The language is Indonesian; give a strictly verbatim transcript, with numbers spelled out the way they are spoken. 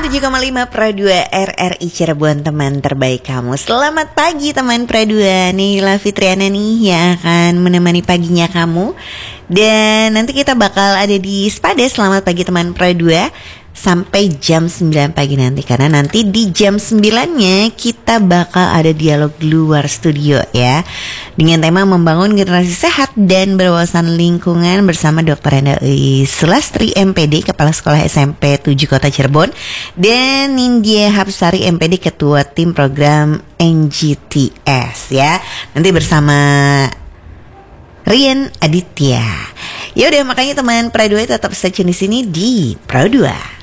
tujuh koma lima Pro dua R R I Cirebon, teman terbaik kamu. Selamat pagi teman Pro dua. Nila Fitriana nih yang akan menemani paginya kamu. Dan nanti kita bakal ada di Spade. Selamat pagi teman Pro dua sampai jam sembilan pagi nanti. Karena nanti di jam sembilan-nya kita bakal ada dialog luar studio ya, dengan tema membangun generasi sehat dan berwawasan lingkungan bersama dokter Enda Sulastri M P D, Kepala Sekolah S M P tujuh Kota Cirebon, dan Nindya Hapsari M P D, Ketua Tim Program N G T S ya. Nanti bersama Rian Aditya. Ya udah, makanya teman Pro dua tetap stay tune di sini di Pro dua.